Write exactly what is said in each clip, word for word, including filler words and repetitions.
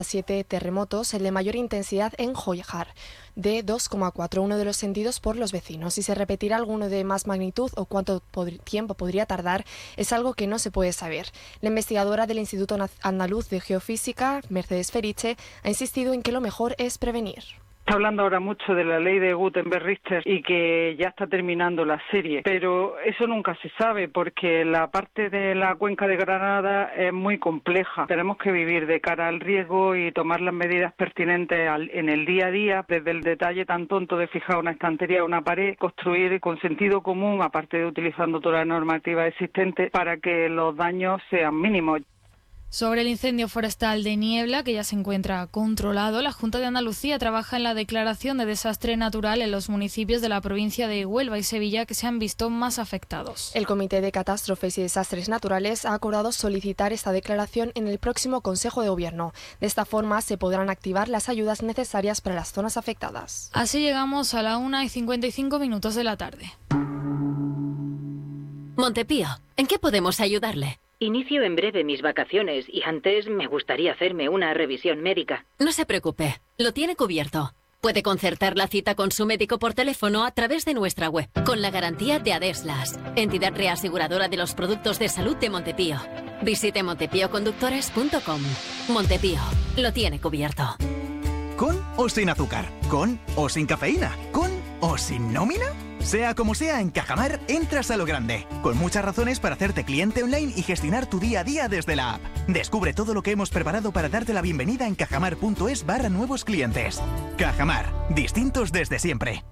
siete terremotos, el de mayor intensidad en Jójar, de dos coma cuatro, uno de los sentidos por los vecinos. Si se repetirá alguno de más magnitud o cuánto pod- tiempo podría tardar es algo que no se puede saber. La investigadora del Instituto Andaluz de Geofísica, Mercedes Feriche, ha insistido en que lo mejor es prevenir. Está hablando ahora mucho de la ley de Gutenberg-Richter y que ya está terminando la serie, pero eso nunca se sabe porque la parte de la cuenca de Granada es muy compleja. Tenemos que vivir de cara al riesgo y tomar las medidas pertinentes al, en el día a día, desde el detalle tan tonto de fijar una estantería o una pared, construir con sentido común, aparte de utilizando toda la normativa existente, para que los daños sean mínimos. Sobre el incendio forestal de Niebla, que ya se encuentra controlado, la Junta de Andalucía trabaja en la declaración de desastre natural en los municipios de la provincia de Huelva y Sevilla que se han visto más afectados. El Comité de Catástrofes y Desastres Naturales ha acordado solicitar esta declaración en el próximo Consejo de Gobierno. De esta forma se podrán activar las ayudas necesarias para las zonas afectadas. Así llegamos a la una y cincuenta y cinco minutos de la tarde. Montepío, ¿en qué podemos ayudarle? Inicio en breve mis vacaciones y antes me gustaría hacerme una revisión médica. No se preocupe, lo tiene cubierto. Puede concertar la cita con su médico por teléfono a través de nuestra web, con la garantía de Adeslas, entidad reaseguradora de los productos de salud de Montepío. Visite montepío conductores punto com. Montepío, lo tiene cubierto. ¿Con o sin azúcar? ¿Con o sin cafeína? ¿Con o sin nómina? Sea como sea, en Cajamar entras a lo grande, con muchas razones para hacerte cliente online y gestionar tu día a día desde la app. Descubre todo lo que hemos preparado para darte la bienvenida en cajamar.es barra nuevos clientes. Cajamar, distintos desde siempre.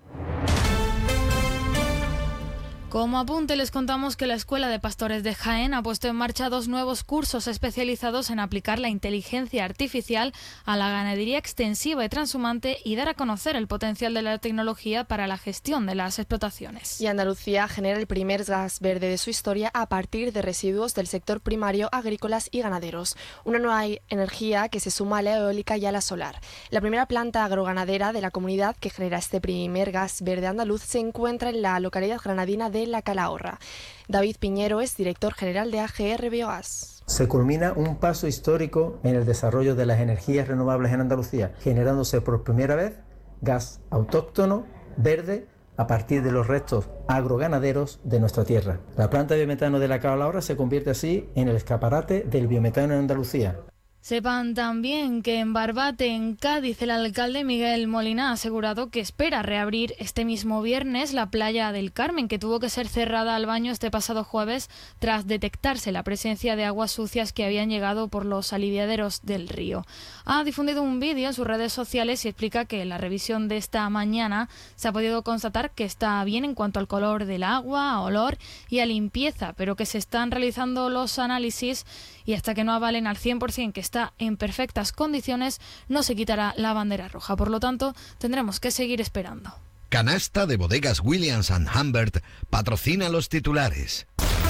Como apunte les contamos que la Escuela de Pastores de Jaén ha puesto en marcha dos nuevos cursos especializados en aplicar la inteligencia artificial a la ganadería extensiva y transhumante y dar a conocer el potencial de la tecnología para la gestión de las explotaciones. Y Andalucía genera el primer gas verde de su historia a partir de residuos del sector primario, agrícolas y ganaderos. Una nueva energía que se suma a la eólica y a la solar. La primera planta agroganadera de la comunidad que genera este primer gas verde andaluz se encuentra en la localidad granadina de La Calahorra. David Piñero es director general de A G R Biogas. Se culmina un paso histórico en el desarrollo de las energías renovables en Andalucía, generándose por primera vez gas autóctono, verde, a partir de los restos agroganaderos de nuestra tierra. La planta de biometano de La Calahorra se convierte así en el escaparate del biometano en Andalucía. Sepan también que en Barbate, en Cádiz, el alcalde Miguel Molina ha asegurado que espera reabrir este mismo viernes la playa del Carmen, que tuvo que ser cerrada al baño este pasado jueves tras detectarse la presencia de aguas sucias que habían llegado por los aliviaderos del río. Ha difundido un vídeo en sus redes sociales y explica que en la revisión de esta mañana se ha podido constatar que está bien en cuanto al color del agua, a olor y a limpieza, pero que se están realizando los análisis y hasta que no avalen al cien por ciento que está en perfectas condiciones, no se quitará la bandera roja. Por lo tanto, tendremos que seguir esperando. Canasta de Bodegas Williams and Humbert patrocina los titulares.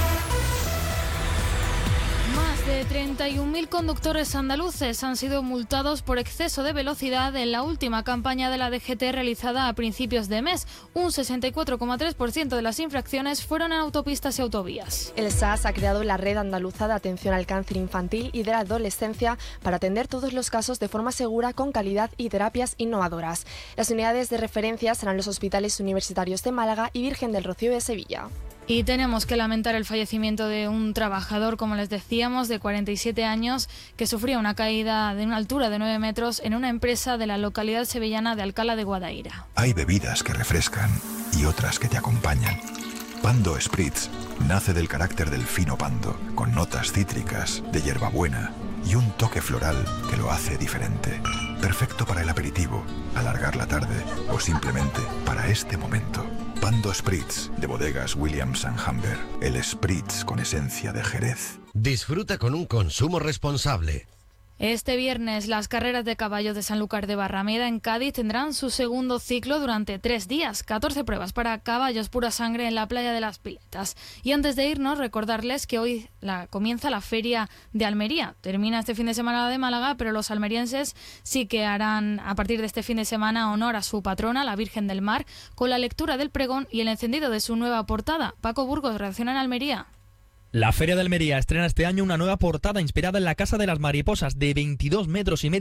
Más de treinta y un mil conductores andaluces han sido multados por exceso de velocidad en la última campaña de la D G T realizada a principios de mes. Un sesenta y cuatro coma tres por ciento de las infracciones fueron en autopistas y autovías. El S A S ha creado la Red Andaluza de Atención al Cáncer Infantil y de la Adolescencia para atender todos los casos de forma segura, con calidad y terapias innovadoras. Las unidades de referencia serán los hospitales universitarios de Málaga y Virgen del Rocío de Sevilla. Y tenemos que lamentar el fallecimiento de un trabajador, como les decíamos, de cuarenta y siete años, que sufría una caída de una altura de nueve metros en una empresa de la localidad sevillana de Alcalá de Guadaira. Hay bebidas que refrescan y otras que te acompañan. Pando Spritz nace del carácter del fino pando, con notas cítricas, de hierbabuena y un toque floral que lo hace diferente. Perfecto para el aperitivo, alargar la tarde o simplemente para este momento. Pando Spritz, de Bodegas Williams and Humbert. El Spritz con esencia de Jerez. Disfruta con un consumo responsable. Este viernes las carreras de caballos de Sanlúcar de Barrameda en Cádiz tendrán su segundo ciclo durante tres días, catorce pruebas para caballos pura sangre en la playa de las Piletas. Y antes de irnos, recordarles que hoy la, comienza la Feria de Almería. Termina este fin de semana la de Málaga, pero los almerienses sí que harán a partir de este fin de semana honor a su patrona, la Virgen del Mar, con la lectura del pregón y el encendido de su nueva portada. Paco Burgos, reacciona en Almería. La Feria de Almería estrena este año una nueva portada inspirada en la Casa de las Mariposas de veintidós metros y medio.